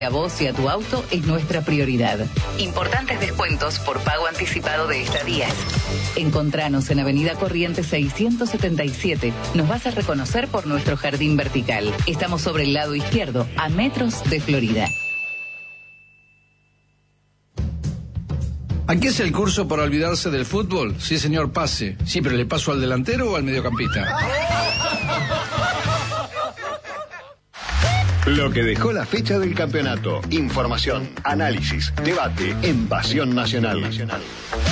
A vos y a tu auto es nuestra prioridad. Importantes descuentos por pago anticipado de estadías. Encontranos en Avenida Corrientes 677. Nos vas a reconocer por nuestro jardín vertical. Estamos sobre el lado izquierdo, a metros de Florida. ¿Aquí es el curso para olvidarse del fútbol? Sí, señor, pase. Sí, pero ¿le paso al delantero o al mediocampista? Lo que dejó la fecha del campeonato. Información, análisis, debate en Pasión Nacional.